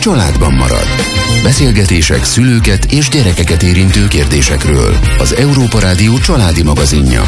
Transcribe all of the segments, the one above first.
családban marad. Beszélgetések szülőket és gyerekeket érintő kérdésekről. Az Európa Rádió családi magazinja.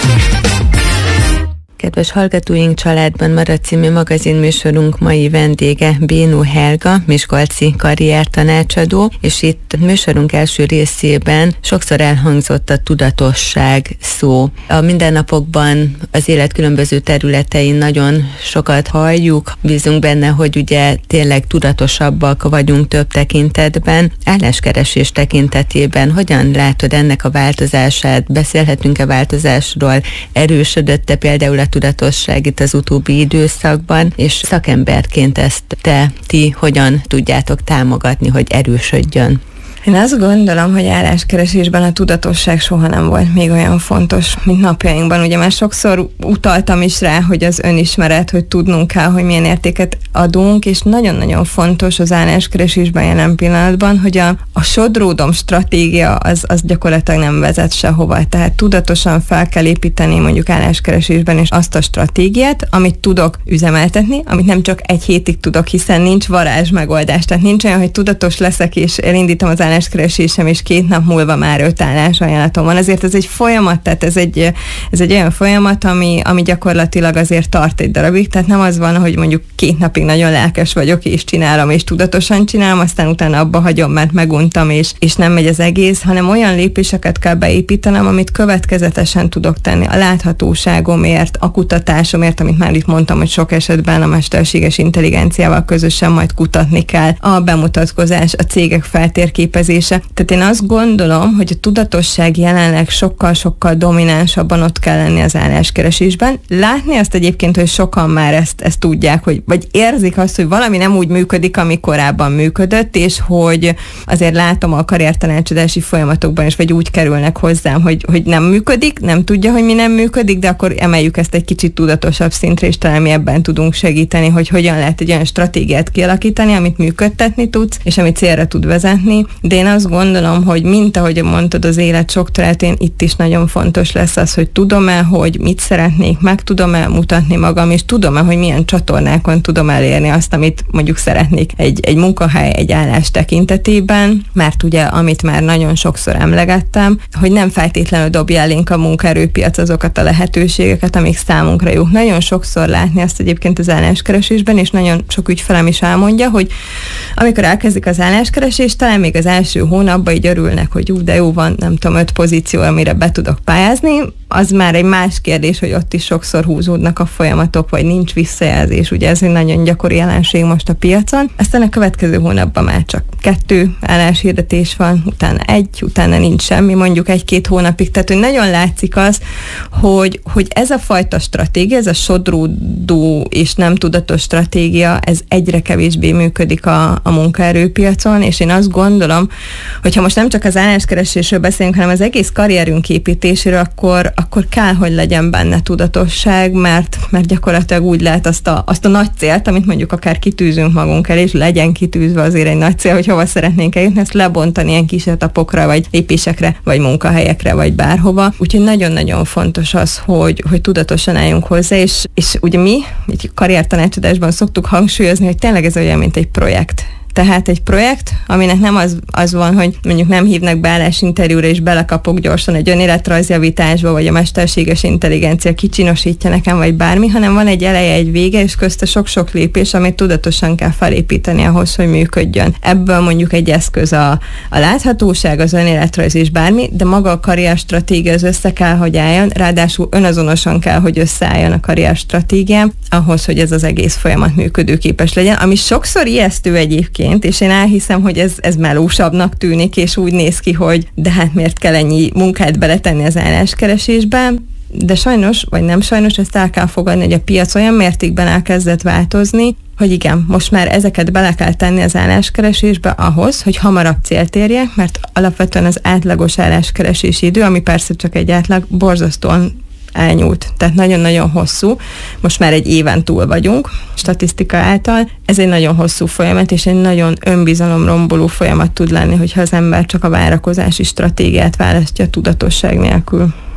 Kedves hallgatóink, Családban marad című magazinműsorunk mai vendége Bénó Helga, miskolci karriertanácsadó, és itt műsorunk első részében sokszor elhangzott a tudatosság szó. A mindennapokban az élet különböző területein nagyon sokat halljuk, bízunk benne, hogy ugye tényleg tudatosabbak vagyunk több tekintetben. Álláskeresés tekintetében hogyan látod ennek a változását? Beszélhetünk-e változásról? Erősödött-e például a tudatosság itt az utóbbi időszakban, és szakemberként ezt ti hogyan tudjátok támogatni, hogy erősödjön? Én azt gondolom, hogy álláskeresésben a tudatosság soha nem volt még olyan fontos, mint napjainkban. Ugye már sokszor utaltam is rá, hogy az önismeret, hogy tudnunk kell, hogy milyen értéket adunk, és nagyon-nagyon fontos az álláskeresésben jelen pillanatban, hogy a sodródom stratégia az gyakorlatilag nem vezet sehova. Tehát tudatosan fel kell építeni mondjuk álláskeresésben is azt a stratégiát, amit tudok üzemeltetni, amit nem csak egy hétig tudok, hiszen nincs varázs megoldás. Tehát nincs olyan, hogy tudatos leszek, és elindítom az álláskeresésem, és 2 nap múlva már 5 állásajánlatom van. Ezért ez egy folyamat, tehát ez egy olyan folyamat, ami gyakorlatilag azért tart egy darabig, tehát nem az van, hogy mondjuk 2 napig nagyon lelkes vagyok, és csinálom, és tudatosan csinálom, aztán utána abba hagyom, mert meguntam, és nem megy az egész, hanem olyan lépéseket kell beépítenem, amit következetesen tudok tenni. A láthatóságomért, a kutatásomért, amit már itt mondtam, hogy sok esetben a mesterséges intelligenciával közösen majd kutatni kell, a bemutatkozás, a cégek feltérképezése. Tehát én azt gondolom, hogy a tudatosság jelenleg sokkal-sokkal dominánsabban ott kell lenni az álláskeresésben. Látni azt egyébként, hogy sokan már ezt tudják, vagy érzik azt, hogy valami nem úgy működik, ami korábban működött, és hogy azért látom a karriertanácsadási folyamatokban is, vagy úgy kerülnek hozzám, hogy nem működik, nem tudja, hogy mi nem működik, de akkor emeljük ezt egy kicsit tudatosabb szintre, és talán mi ebben tudunk segíteni, hogy hogyan lehet egy olyan stratégiát kialakítani, amit működtetni tudsz, és ami célra tud vezetni. De én azt gondolom, hogy mint ahogy mondtad, az élet sok területén itt is nagyon fontos lesz az, hogy tudom-e, hogy mit szeretnék, meg tudom-e mutatni magam, és tudom-e, hogy milyen csatornákon tudom elérni azt, amit mondjuk szeretnék egy munkahely, egy állás tekintetében, mert ugye, amit már nagyon sokszor emlegettem, hogy nem feltétlenül dobja elénk a munkaerőpiac azokat a lehetőségeket, amik számunkra jók. Nagyon sokszor látni azt egyébként az álláskeresésben, és nagyon sok ügyfelem is elmondja, hogy amikor elkezdik az álláskeresést, talán még az első hónapban így örülnek, hogy de jó van, nem tudom, 5 pozíció, amire be tudok pályázni, az már egy más kérdés, hogy ott is sokszor húzódnak a folyamatok, vagy nincs visszajelzés. Ugye ez egy nagyon gyakori jelenség most a piacon. Aztán a következő hónapban már csak 2 álláshirdetés van, utána 1, utána nincs semmi, mondjuk 1-2 hónapig. Tehát, hogy nagyon látszik az, hogy ez a fajta stratégia, ez a sodródó és nem tudatos stratégia, ez egyre kevésbé működik a munkaerőpiacon, és én azt gondolom, hogyha most nem csak az álláskeresésről beszélünk, hanem az egész karrierünk építéséről, akkor kell, hogy legyen benne tudatosság, mert gyakorlatilag úgy lehet azt a nagy célt, amit mondjuk akár kitűzünk magunk elé, és legyen kitűzve azért egy nagy cél, hogy hova szeretnénk eljutni, ezt lebontani ilyen kis etapokra, vagy lépésekre, vagy munkahelyekre, vagy bárhova. Úgyhogy nagyon-nagyon fontos az, hogy tudatosan álljunk hozzá, és ugye mi egy karriertanácsadásban szoktuk hangsúlyozni, hogy tényleg ez olyan, mint egy projekt. Tehát egy projekt, aminek nem az van, hogy mondjuk nem hívnak be állásinterjúra, és belekapok gyorsan egy önéletrajzjavításba, vagy a mesterséges intelligencia kicsinosítja nekem, vagy bármi, hanem van egy eleje, egy vége, és közte sok-sok lépés, amit tudatosan kell felépíteni ahhoz, hogy működjön. Ebből mondjuk egy eszköz a láthatóság, az önéletrajz és bármi, de maga a karrierstratégia az össze kell, hogy álljon, ráadásul önazonosan kell, hogy összeálljon a karrierstratégia, ahhoz, hogy ez az egész folyamat működőképes legyen, ami sokszor ijesztő egyébként, és én elhiszem, hogy ez melósabbnak tűnik, és úgy néz ki, hogy de hát miért kell ennyi munkát beletenni az álláskeresésbe, de sajnos, vagy nem sajnos, ezt el kell fogadni, hogy a piac olyan mértékben elkezdett változni, hogy igen, most már ezeket bele kell tenni az álláskeresésbe ahhoz, hogy hamarabb célt érjek, mert alapvetően az átlagos álláskeresési idő, ami persze csak egy átlag, borzasztóan elnyúlt. Tehát nagyon-nagyon hosszú. Most már egy éven túl vagyunk, statisztika által. Ez egy nagyon hosszú folyamat, és egy nagyon önbizalomromboló folyamat tud lenni, hogyha az ember csak a várakozási stratégiát választja tudatosság nélkül.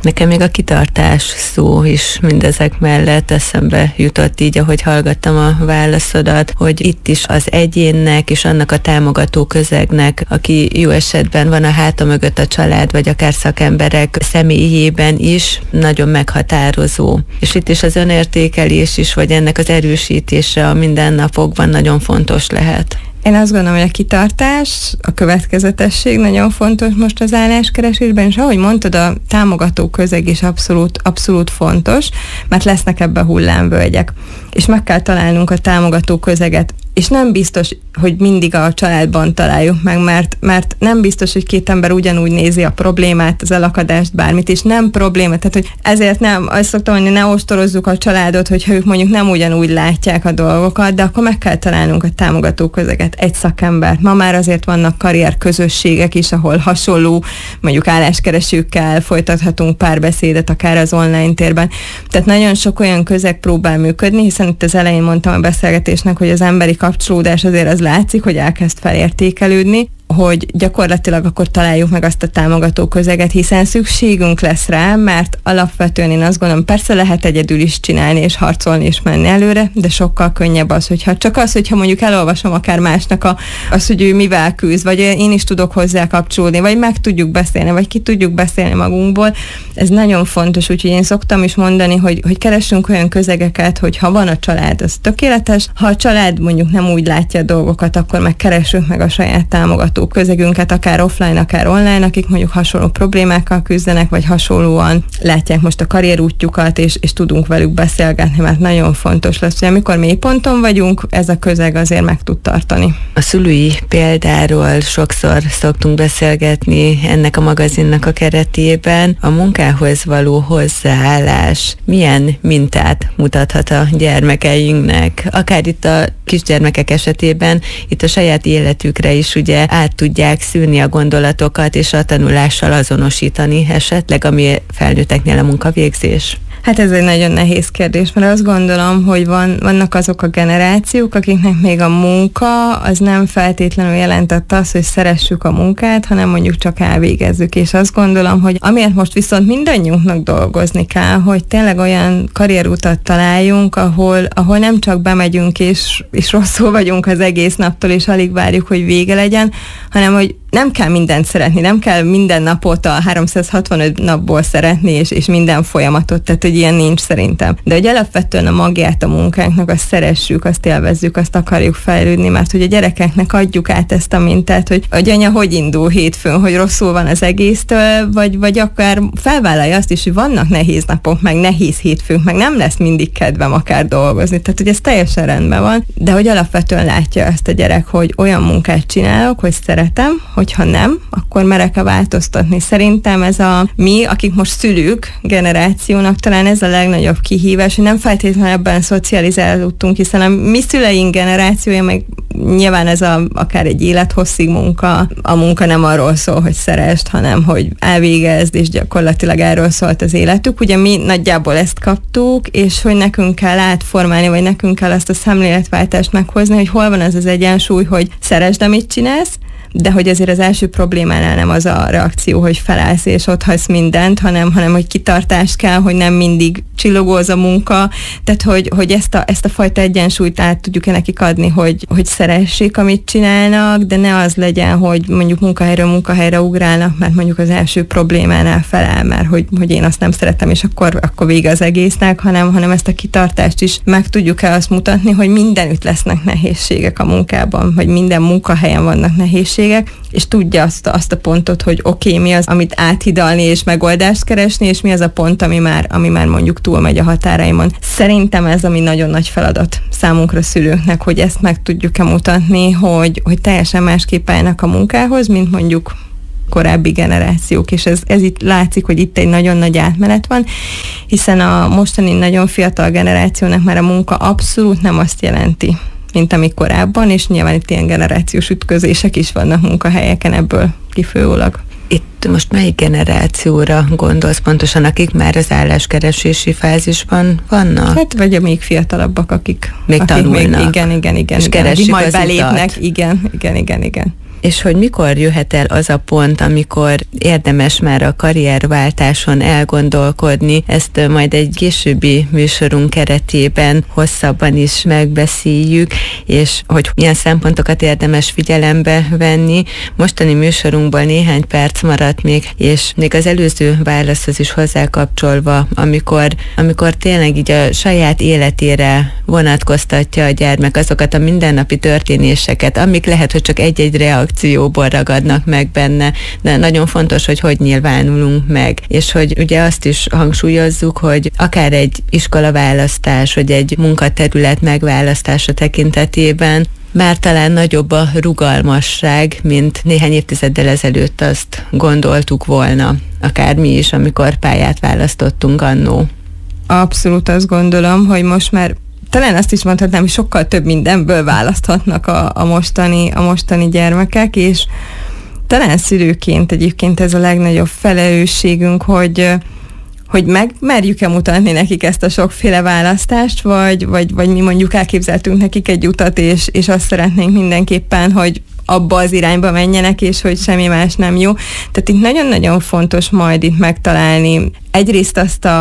Nekem még a kitartás szó is mindezek mellett eszembe jutott így, ahogy hallgattam a válaszodat, hogy itt is az egyénnek és annak a támogató közegnek, aki jó esetben van a háta mögött a család, vagy akár szakemberek személyében is nagyon meghatározó. És itt is az önértékelés is, vagy ennek az erősítése a mindennapokban nagyon fontos lehet. Én azt gondolom, hogy a kitartás, a következetesség nagyon fontos most az álláskeresésben, és ahogy mondtad, a támogató közeg is abszolút fontos, mert lesznek ebbe hullámvölgyek. És meg kell találnunk a támogató közeget. És nem biztos, hogy mindig a családban találjuk meg, mert nem biztos, hogy két ember ugyanúgy nézi a problémát, az elakadást, bármit, és nem probléma. Tehát, hogy ezért nem, azt szoktam mondani, ne ostorozzuk a családot, hogyha ők mondjuk nem ugyanúgy látják a dolgokat, de akkor meg kell találnunk a támogató közeget, egy szakembert. Ma már azért vannak karrierközösségek is, ahol hasonló, mondjuk álláskeresőkkel folytathatunk párbeszédet, akár az online térben. Tehát nagyon sok olyan közeg próbál működni, hiszen itt az elején mondtam a beszélgetésnek, hogy az emberi kapcsolódás azért az látszik, hogy elkezd felértékelődni, hogy gyakorlatilag akkor találjuk meg azt a támogató közeget, hiszen szükségünk lesz rá, mert alapvetően én azt gondolom, persze lehet egyedül is csinálni, és harcolni, és menni előre, de sokkal könnyebb az, hogyha mondjuk elolvasom akár másnak az, hogy ő mivel küzd, vagy én is tudok hozzá kapcsolódni, vagy meg tudjuk beszélni, vagy ki tudjuk beszélni magunkból. Ez nagyon fontos, úgyhogy én szoktam is mondani, hogy keressünk olyan közegeket, hogy ha van a család, az tökéletes, ha a család mondjuk nem úgy látja a dolgokat, akkor meg keressük meg a saját támogató közegünket, akár offline, akár online, akik mondjuk hasonló problémákkal küzdenek, vagy hasonlóan látják most a karrierútjukat, és tudunk velük beszélgetni, mert nagyon fontos lesz, hogy amikor mélyponton vagyunk, ez a közeg azért meg tud tartani. A szülői példáról sokszor szoktunk beszélgetni ennek a magazinnak a keretében. A munkához való hozzáállás milyen mintát mutathat a gyermekeinknek? Akár itt a kisgyermekek esetében, itt a saját életükre is ugye át tudják szűrni a gondolatokat, és a tanulással azonosítani esetleg, ami felnőtteknél a munkavégzés? Hát ez egy nagyon nehéz kérdés, mert azt gondolom, hogy vannak azok a generációk, akiknek még a munka az nem feltétlenül jelentette azt, hogy szeressük a munkát, hanem mondjuk csak elvégezzük. És azt gondolom, hogy amiért most viszont mindannyiunknak dolgozni kell, hogy tényleg olyan karrierutat találjunk, ahol nem csak bemegyünk és rosszul vagyunk az egész naptól, és alig várjuk, hogy vége legyen, hanem hogy nem kell mindent szeretni, nem kell minden napot a 365 napból szeretni, és minden folyamatot, tehát hogy ilyen nincs szerintem. De hogy alapvetően a magját a munkánknak, azt szeressük, azt élvezzük, azt akarjuk fejlődni, mert hogy a gyerekeknek adjuk át ezt a mintát, hogy anya, hogy indul hétfőn, hogy rosszul van az egésztől, vagy akár felvállalja azt is, hogy vannak nehéz napok, meg nehéz hétfőnk, meg nem lesz mindig kedvem akár dolgozni, tehát hogy ez teljesen rendben van, de hogy alapvetően látja ezt a gyerek, hogy olyan munkát csinálok, hogy szeretem, hogyha nem, akkor merek-e változtatni. Szerintem ez mi, akik most szülők generációnak, talán ez a legnagyobb kihívás, hogy nem feltétlenül ebben szocializálódtunk, hiszen a mi szüleink generációja, meg nyilván ez akár egy élethosszig munka, a munka nem arról szól, hogy szeresd, hanem hogy elvégezd, és gyakorlatilag erről szólt az életük. Ugye mi nagyjából ezt kaptuk, és hogy nekünk kell átformálni, vagy nekünk kell ezt a szemléletváltást meghozni, hogy hol van az az egyensúly, hogy szeresd, amit csinálsz, de hogy azért az első problémánál nem az a reakció, hogy felállsz és ott hagysz mindent, hanem hogy kitartást kell, hogy nem mindig csillogó az a munka, tehát hogy ezt a fajta egyensúlyt át tudjuk nekik adni, hogy szeressék, amit csinálnak, de ne az legyen, hogy mondjuk munkahelyről munkahelyre ugrálnak, mert mondjuk az első problémánál feláll, mert hogy én azt nem szeretem, és akkor vége az egésznek, hanem ezt a kitartást is meg tudjuk-e azt mutatni, hogy mindenütt lesznek nehézségek a munkában, vagy minden munkahelyen vannak nehézségek, és tudja azt a pontot, hogy oké, mi az, amit áthidalni és megoldást keresni, és mi az a pont, ami már mondjuk túlmegy a határaimon. Szerintem ez ami nagyon nagy feladat számunkra szülőknek, hogy ezt meg tudjuk-e mutatni, hogy teljesen másképp állnak a munkához, mint mondjuk korábbi generációk, és ez itt látszik, hogy itt egy nagyon nagy átmenet van, hiszen a mostani nagyon fiatal generációnak már a munka abszolút nem azt jelenti, mint ami korábban, és nyilván itt ilyen generációs ütközések is vannak munkahelyeken ebből kifolyólag. Itt most melyik generációra gondolsz pontosan, akik már az álláskeresési fázisban vannak? Hát vagy a még fiatalabbak, akik tanulnak. Igen. És keresik majd az belépnek. utat. Igen. és hogy mikor jöhet el az a pont, amikor érdemes már a karrierváltáson elgondolkodni. Ezt majd egy későbbi műsorunk keretében hosszabban is megbeszéljük, és hogy milyen szempontokat érdemes figyelembe venni. Mostani műsorunkból néhány perc maradt még, és még az előző válaszhoz is hozzákapcsolva, amikor tényleg így a saját életére vonatkoztatja a gyermek azokat a mindennapi történéseket, amik lehet, hogy csak egy-egy reakcióból ragadnak meg benne, de nagyon fontos, hogy nyilvánulunk meg, és hogy ugye azt is hangsúlyozzuk, hogy akár egy iskolaválasztás, vagy egy munkaterület megválasztása tekintetében már talán nagyobb a rugalmasság, mint néhány évtizeddel ezelőtt azt gondoltuk volna, akár mi is, amikor pályát választottunk annó. Abszolút azt gondolom, hogy most már talán azt is mondhatnám, hogy sokkal több mindenből választhatnak a mostani gyermekek, és talán szülőként egyébként ez a legnagyobb felelősségünk, hogy merjük-e mutatni nekik ezt a sokféle választást, vagy mi mondjuk elképzeltünk nekik egy utat, és azt szeretnénk mindenképpen, hogy abba az irányba menjenek, és hogy semmi más nem jó. Tehát itt nagyon-nagyon fontos majd itt megtalálni egyrészt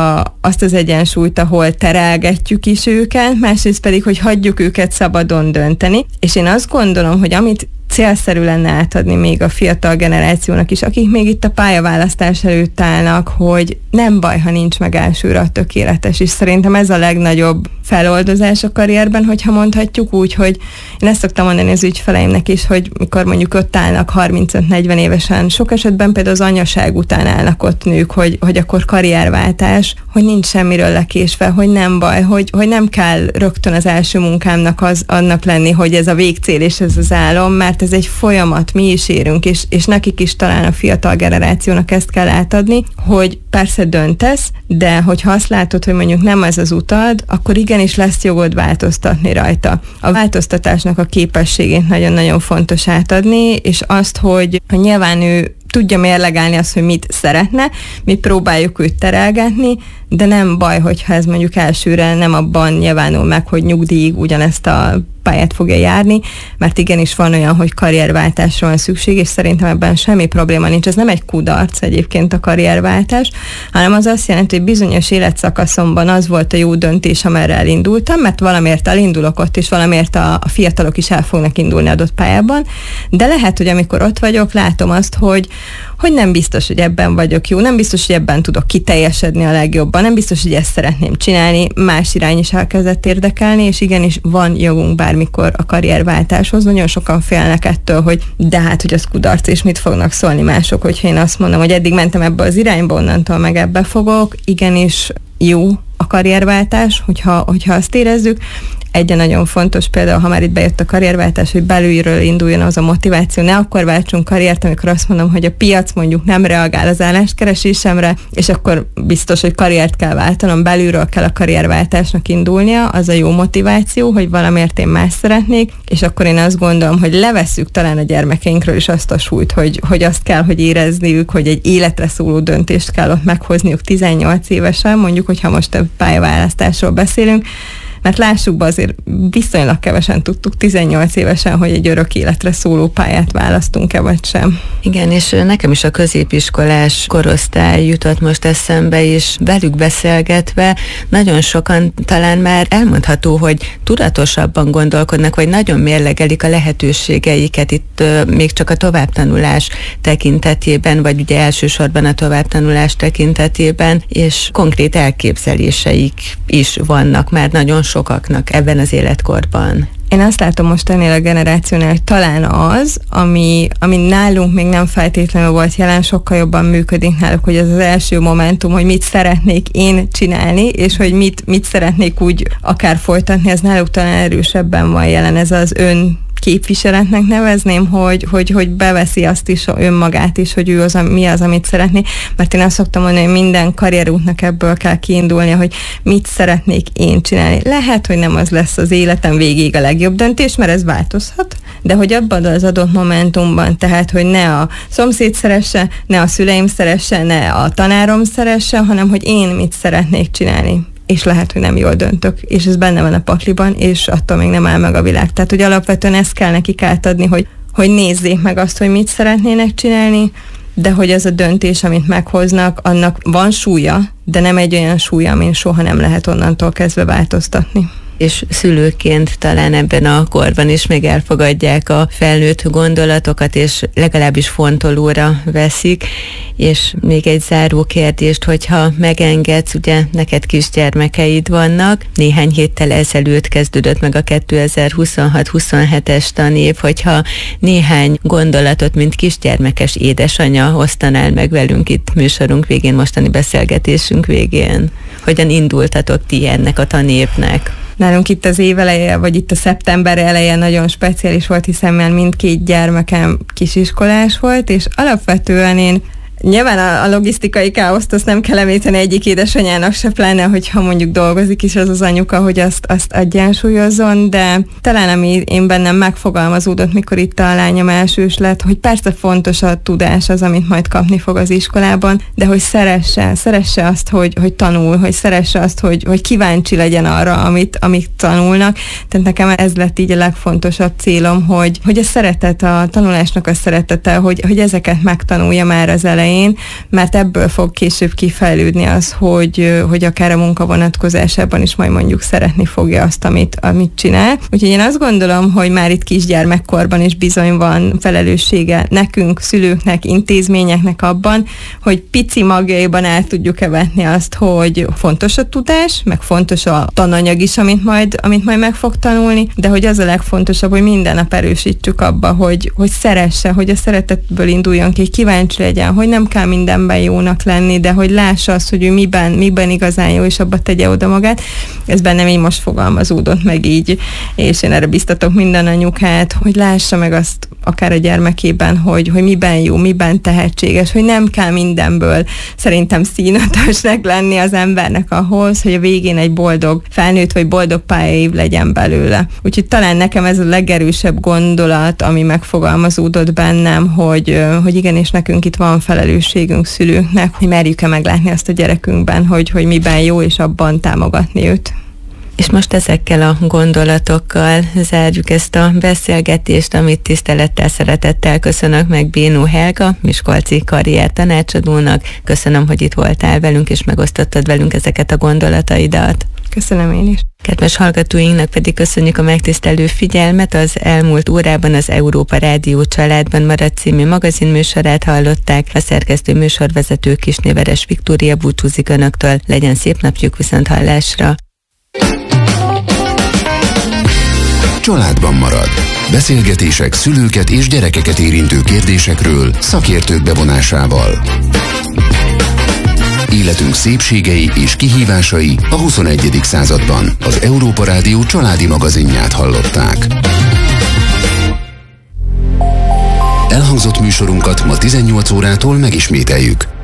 azt az egyensúlyt, ahol terelgetjük is őket, másrészt pedig, hogy hagyjuk őket szabadon dönteni. És én azt gondolom, hogy amit célszerű lenne átadni még a fiatal generációnak is, akik még itt a pályaválasztás előtt állnak, hogy nem baj, ha nincs meg elsőre a tökéletes, és szerintem ez a legnagyobb feloldozás a karrierben, hogyha mondhatjuk úgy, hogy én ezt szoktam mondani az ügyfeleimnek is, hogy mikor mondjuk ott állnak 35-40 évesen, sok esetben például az anyaság után állnak ott nők, hogy akkor karrierváltás, hogy nincs semmiről lekésve, hogy nem baj, hogy nem kell rögtön az első munkámnak annak lenni, hogy ez a végcél és ez az álom, mert ez egy folyamat, mi is érünk, és nekik is talán a fiatal generációnak ezt kell átadni, hogy persze döntesz, de hogyha azt látod, hogy mondjuk nem ez az utad, akkor igenis lesz jogod változtatni rajta. A változtatásnak a képességét nagyon-nagyon fontos átadni, és azt, hogy nyilván ő tudja mérlegelni azt, hogy mit szeretne, mi próbáljuk őt terelgetni, de nem baj, hogyha ez mondjuk elsőre nem abban nyilvánul meg, hogy nyugdíjig ugyanezt a pályát fogja járni, mert igenis van olyan, hogy karrierváltásra van szükség, és szerintem ebben semmi probléma nincs. Ez nem egy kudarc egyébként a karrierváltás, hanem az azt jelenti, hogy bizonyos életszakaszomban az volt a jó döntés, amerre elindultam, mert valamiért elindulok ott, és valamiért a fiatalok is el fognak indulni adott pályában, de lehet, hogy amikor ott vagyok, látom azt, hogy nem biztos, hogy ebben vagyok jó, nem biztos, hogy ebben tudok kiteljesedni a legjobban, nem biztos, hogy ezt szeretném csinálni, más irány is elkezdett érdekelni, és igenis van jogunk bármikor a karrierváltáshoz. Nagyon sokan félnek ettől, hogy de hát, hogy az kudarc, és mit fognak szólni mások, hogyha én azt mondom, hogy eddig mentem ebbe az irányba, onnantól meg ebbe fogok. Igenis jó a karrierváltás, hogyha azt érezzük. Egy nagyon fontos például, ha már itt bejött a karrierváltás, hogy belülről induljon az a motiváció, ne akkor váltsunk karriert, amikor azt mondom, hogy a piac mondjuk nem reagál az álláskeresésemre, és akkor biztos, hogy karriert kell váltanom, belülről kell a karrierváltásnak indulnia, az a jó motiváció, hogy valamiért én más szeretnék, és akkor én azt gondolom, hogy levesszük talán a gyermekeinkről is azt a súlyt, hogy azt kell, hogy érezniük, hogy egy életre szóló döntést kell ott meghozniuk 18 évesen, mondjuk, hogyha most a pályaválasztásról beszélünk, mert lássuk be, azért viszonylag kevesen tudtuk 18 évesen, hogy egy örök életre szóló pályát választunk-e, vagy sem. Igen, és nekem is a középiskolás korosztály jutott most eszembe, és velük beszélgetve nagyon sokan talán már elmondható, hogy tudatosabban gondolkodnak, vagy nagyon mérlegelik a lehetőségeiket itt még csak a továbbtanulás tekintetében, vagy ugye elsősorban a továbbtanulás tekintetében, és konkrét elképzeléseik is vannak már nagyon sokaknak ebben az életkorban. Én azt látom most ennél a generációnál, hogy talán az, ami nálunk még nem feltétlenül volt jelen, sokkal jobban működik náluk, hogy ez az első momentum, hogy mit szeretnék én csinálni, és hogy mit szeretnék úgy akár folytatni, ez náluk talán erősebben van jelen, ez az képviseletnek nevezném, hogy beveszi azt is önmagát is, hogy ő mi az, amit szeretné, mert én azt szoktam mondani, hogy minden karrierútnak ebből kell kiindulnia, hogy mit szeretnék én csinálni. Lehet, hogy nem az lesz az életem végéig a legjobb döntés, mert ez változhat, de hogy abban az adott momentumban, tehát, hogy ne a szomszéd szeresse, ne a szüleim szeresse, ne a tanárom szeresse, hanem hogy én mit szeretnék csinálni. És lehet, hogy nem jól döntök, és ez benne van a pakliban, és attól még nem áll meg a világ. Tehát, hogy alapvetően ezt kell nekik átadni, hogy nézzék meg azt, hogy mit szeretnének csinálni, de hogy az a döntés, amit meghoznak, annak van súlya, de nem egy olyan súlya, amin soha nem lehet onnantól kezdve változtatni. És szülőként talán ebben a korban is még elfogadják a felnőtt gondolatokat, és legalábbis fontolóra veszik. És még egy záró kérdést, hogyha megengedsz, ugye neked kisgyermekeid vannak, néhány héttel ezelőtt kezdődött meg a 2026-27-es tanév, hogyha néhány gondolatot, mint kisgyermekes édesanya osztanál meg velünk itt műsorunk végén, mostani beszélgetésünk végén. Hogyan indultatok ti ennek a tanévnek? Nálunk itt az év eleje, vagy itt a szeptember eleje nagyon speciális volt, hiszen már mindkét gyermekem kisiskolás volt, és alapvetően én nyilván a logisztikai káoszt azt nem kell említeni egyik édesanyának se, pláne, hogyha mondjuk dolgozik is az anyuka, hogy azt egyensúlyozzon, de talán ami én bennem megfogalmazódott, mikor itt a lányom elsős lett, hogy persze fontos a tudás az, amit majd kapni fog az iskolában, de hogy szeresse azt, hogy tanul, hogy szeresse azt, hogy kíváncsi legyen arra, amit tanulnak. Tehát nekem ez lett így a legfontosabb célom, hogy a szeretet, a tanulásnak a szeretete, hogy ezeket megtanulja már az elején, mert ebből fog később kifejlődni az, hogy akár a munka vonatkozásában is majd mondjuk szeretni fogja azt, amit csinál. Úgyhogy én azt gondolom, hogy már itt kisgyermekkorban is bizony van felelőssége nekünk, szülőknek, intézményeknek abban, hogy pici magjaiban el tudjuk vetni azt, hogy fontos a tudás, meg fontos a tananyag is, amit majd meg fog tanulni, de hogy az a legfontosabb, hogy minden nap erősítsük abba, hogy szeresse, hogy a szeretetből induljon ki, kíváncsi legyen, hogy nem kell mindenben jónak lenni, de hogy lássa azt, hogy ő miben igazán jó, és abba tegye oda magát. Ez bennem így most fogalmazódott meg így, és én erre biztatok minden anyukát, hogy lássa meg azt akár a gyermekében, hogy miben jó, miben tehetséges, hogy nem kell mindenből szerintem színötösnek lenni az embernek ahhoz, hogy a végén egy boldog felnőtt vagy boldog pályaév legyen belőle. Úgyhogy talán nekem ez a legerősebb gondolat, ami megfogalmazódott bennem, hogy igenis nekünk itt van felelősségünk szülőknek, hogy merjük-e meglátni azt a gyerekünkben, hogy miben jó, és abban támogatni őt. És most ezekkel a gondolatokkal zárjuk ezt a beszélgetést, amit tisztelettel, szeretettel köszönök meg Bénó Helga, miskolci karriertanácsadónak. Köszönöm, hogy itt voltál velünk, és megosztottad velünk ezeket a gondolataidat. Köszönöm én is. Kedves hallgatóinknak pedig köszönjük a megtisztelő figyelmet. Az elmúlt órában az Európa Rádió Családban maradt című magazinműsorát hallották. A szerkesztő műsorvezető Kisnéveres Viktória búcsúzik önöktől. Legyen szép napjuk, viszont hallásra. Családban marad. Beszélgetések szülőket és gyerekeket érintő kérdésekről szakértők bevonásával. Életünk szépségei és kihívásai a 21. században. Az Európa Rádió családi magazinját hallották. Elhangzott műsorunkat ma 18 órától megismételjük.